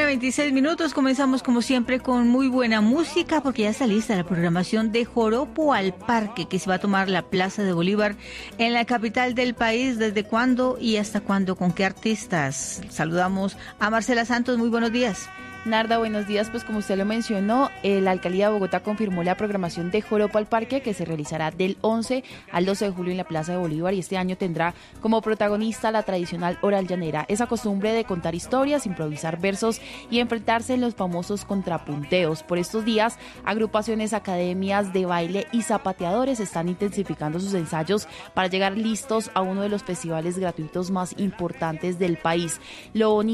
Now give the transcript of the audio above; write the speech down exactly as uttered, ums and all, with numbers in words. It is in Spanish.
veintiséis minutos. Comenzamos como siempre con muy buena música porque ya está lista la programación de Joropo al Parque que se va a tomar la Plaza de Bolívar en la capital del país. ¿Desde cuándo y hasta cuándo? ¿Con qué artistas? Saludamos a Marcela Santos. Muy buenos días. Narda, buenos días. Pues como usted lo mencionó, eh, la Alcaldía de Bogotá confirmó la programación de Joropo al Parque que se realizará del once al doce de julio en la Plaza de Bolívar y este año tendrá como protagonista la tradicional oral llanera, esa costumbre de contar historias, improvisar versos y enfrentarse en los famosos contrapunteos. Por estos días, agrupaciones, academias de baile y zapateadores están intensificando sus ensayos para llegar listos a uno de los festivales gratuitos más importantes del país. Lo